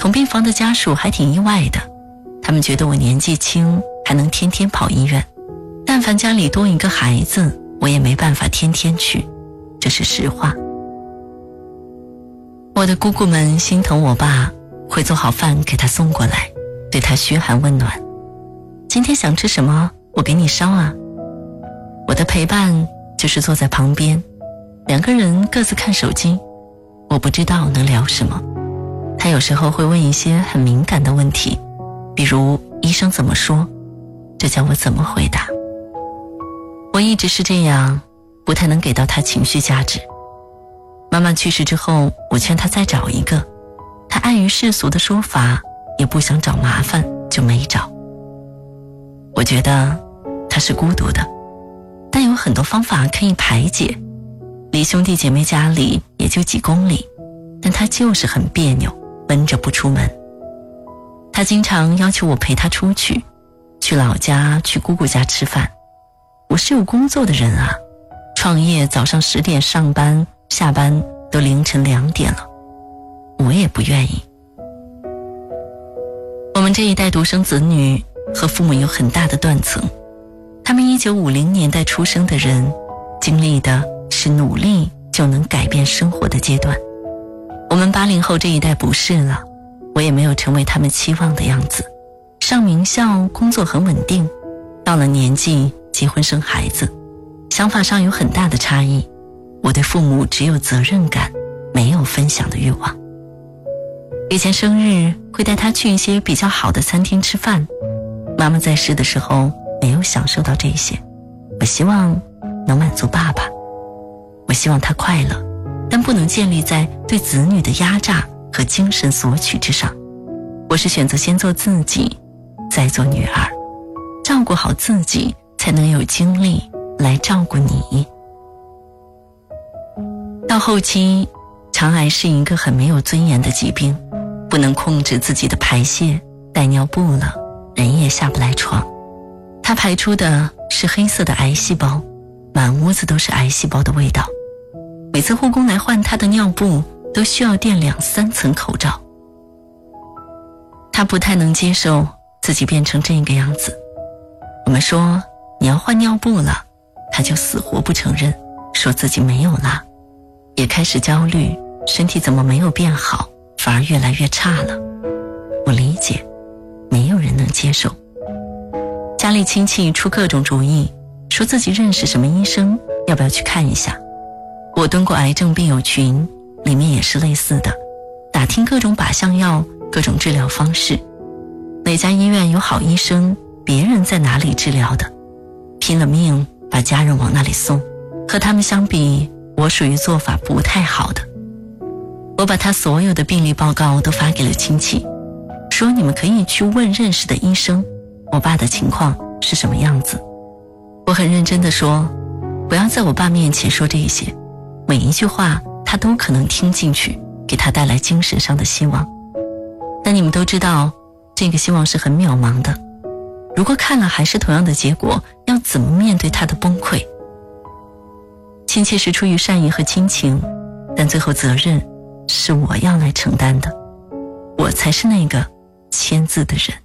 同病房的家属还挺意外的，他们觉得我年纪轻，还能天天跑医院，但凡家里多一个孩子，我也没办法天天去，这是实话。我的姑姑们心疼我爸，会做好饭给他送过来，对他嘘寒问暖。今天想吃什么，我给你烧啊。我的陪伴就是坐在旁边，两个人各自看手机，我不知道能聊什么。他有时候会问一些很敏感的问题，比如医生怎么说，这叫我怎么回答。我一直是这样，不太能给到他情绪价值。妈妈去世之后，我劝他再找一个，他碍于世俗的说法，也不想找麻烦，就没找。我觉得他是孤独的，但有很多方法可以排解。离兄弟姐妹家里也就几公里，但他就是很别扭，闷着不出门。他经常要求我陪他出去，去老家，去姑姑家吃饭。我是有工作的人啊，创业早上10点上班，下班都凌晨2点了，我也不愿意。我们这一代独生子女和父母有很大的断层，他们1950年代出生的人，经历的是努力就能改变生活的阶段。我们80后这一代不是了，我也没有成为他们期望的样子，上名校，工作很稳定，到了年纪结婚生孩子，想法上有很大的差异。我对父母只有责任感，没有分享的欲望。以前生日会带他去一些比较好的餐厅吃饭，妈妈在世的时候没有享受到这些，我希望能满足爸爸。我希望他快乐，但不能建立在对子女的压榨和精神索取之上。我是选择先做自己，再做女儿，照顾好自己，才能有精力来照顾你。到后期，肠癌是一个很没有尊严的疾病，不能控制自己的排泄，带尿布了，人也下不来床。他排出的是黑色的癌细胞，满屋子都是癌细胞的味道。每次护工来换他的尿布，都需要垫2-3层口罩。他不太能接受自己变成这个样子。我们说你要换尿布了，他就死活不承认，说自己没有啦，也开始焦虑，身体怎么没有变好，反而越来越差了。我理解，没有人能接受。家里亲戚出各种主意，说自己认识什么医生，要不要去看一下。我蹲过癌症病友群，里面也是类似的，打听各种靶向药，各种治疗方式，哪家医院有好医生，别人在哪里治疗的，拼了命把家人往那里送。和他们相比，我属于做法不太好的。我把他所有的病历报告都发给了亲戚，说你们可以去问认识的医生，我爸的情况是什么样子。我很认真地说，不要在我爸面前说这些，每一句话他都可能听进去，给他带来精神上的希望。但你们都知道，这个希望是很渺茫的。如果看了还是同样的结果，要怎么面对他的崩溃？亲戚是出于善意和亲情，但最后责任是我要来承担的，我才是那个签字的人。